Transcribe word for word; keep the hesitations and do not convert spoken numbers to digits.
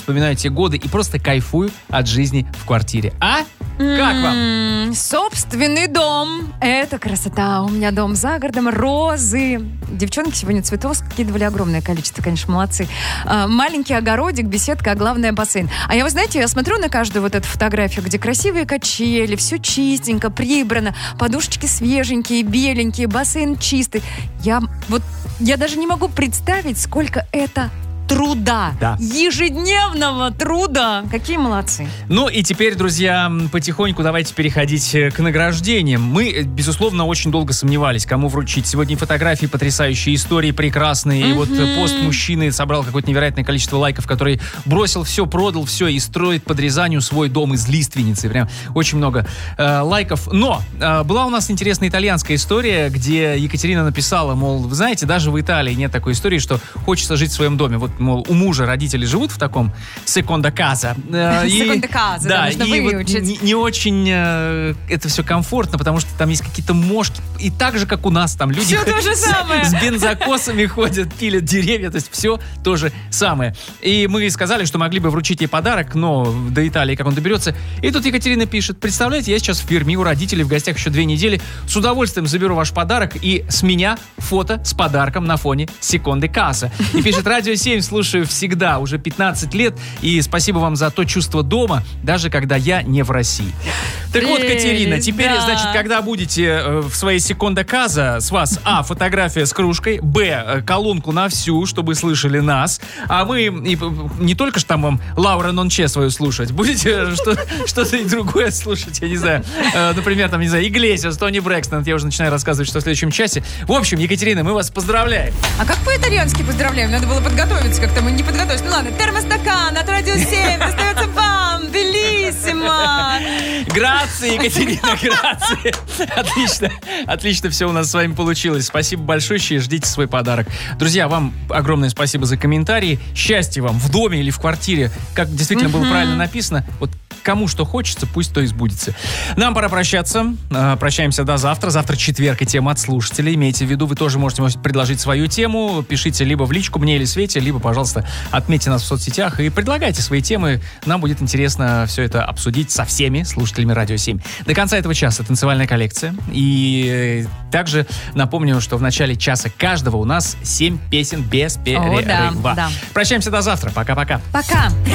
вспоминаю те годы и просто кайфую от жизни в квартире. А? Как вам? Собственный дом. Это красота. У меня дом за городом, розы. Девчонки сегодня цветов скидывали огромное количество, конечно, молодцы. А, маленький огородик, беседка, а главное бассейн. А я, вы знаете, я смотрю на каждую вот эту фотографию, где красивые качели, все чистенько, прибрано, подушечки свеженькие, беленькие, бассейн чистый. Я вот, я даже не могу представить, сколько это труда. Да. Ежедневного труда. Какие молодцы. Ну и теперь, друзья, потихоньку давайте переходить к награждениям. Мы, безусловно, очень долго сомневались, кому вручить. Сегодня фотографии, потрясающие истории, прекрасные. Mm-hmm. И вот пост мужчины собрал какое-то невероятное количество лайков, который бросил все, продал все и строит под Рязанью свой дом из лиственницы. Прям очень много э, лайков. Но э, была у нас интересная итальянская история, где Екатерина написала, мол, вы знаете, даже в Италии нет такой истории, что хочется жить в своем доме. Вот, мол, у мужа родители живут в таком секонда каза. Секонда каза, да, нужно выучить. Не, не очень э, это все комфортно, потому что там есть какие-то мошки. И так же, как у нас, там люди все то же самое. С бензокосами ходят, пилят деревья, то есть все то же самое. И мы сказали, что могли бы вручить ей подарок, но до Италии как он доберется. И тут Екатерина пишет: представляете, я сейчас в Перми, у родителей в гостях еще две недели, с удовольствием заберу ваш подарок, и с меня фото с подарком на фоне секонды каза. И пишет: Радио семь слушаю всегда, уже пятнадцать лет, и спасибо вам за то чувство дома, даже когда я не в России. Так вот, Катерина, теперь, да. значит, когда будете э, в своей секонда каза, с вас, а, фотография с кружкой, б, э, колонку на всю, чтобы слышали нас, а мы и, не только что там вам Лаура Нонче свою слушать, будете что, что-то и другое слушать, я не знаю, э, например, там, не знаю, Иглесиас, Тони Брэкстон, я уже начинаю рассказывать, что в следующем часе. В общем, Екатерина, мы вас поздравляем. А как по-итальянски поздравляем? Надо было подготовиться, как-то мы не подготовились. Ну ладно, термостакан от Радио семь достается вам, белиссимо. Грации, Екатерина, грации. Отлично, отлично все у нас с вами получилось. Спасибо большое, и ждите свой подарок. Друзья, вам огромное спасибо за комментарии. Счастья вам в доме или в квартире, как действительно было правильно написано. Вот кому что хочется, пусть то и сбудется. Нам пора прощаться. Прощаемся до завтра. Завтра четверг и тема от слушателей. Имейте в виду, вы тоже можете предложить свою тему. Пишите либо в личку мне или Свете, либо, пожалуйста, отметьте нас в соцсетях и предлагайте свои темы. Нам будет интересно все это обсудить со всеми слушателями Радио семь. До конца этого часа танцевальная коллекция. И также напомню, что в начале часа каждого у нас семь песен без перерыва. О, да, да. Прощаемся до завтра. Пока-пока. Пока.